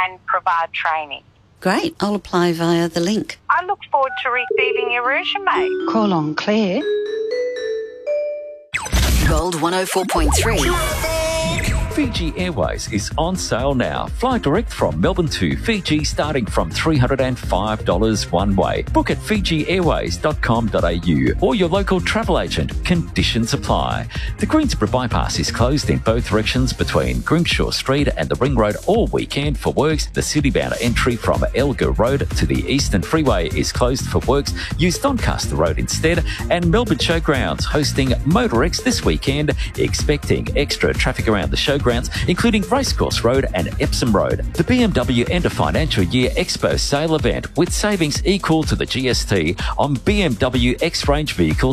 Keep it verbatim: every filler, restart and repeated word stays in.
and provide training. Great. I'll apply via the link. I look forward to receiving your resume. Call on Claire. Gold one oh four point three. Fiji Airways is on sale now. Fly direct from Melbourne to Fiji starting from three hundred five dollars one way. Book at fiji airways dot com dot a u or your local travel agent. Conditions apply. The Greensboro Bypass is closed in both directions between Grimshaw Street and the Ring Road all weekend for works. The city-bound entry from Elgar Road to the Eastern Freeway is closed for works. Use Doncaster Road instead. And Melbourne Showgrounds hosting MotorX this weekend, expecting extra traffic around the show grounds, including Racecourse Road and Epsom Road. The B M W End of Financial Year Expo Sale event with savings equal to the G S T on B M W X-Range vehicles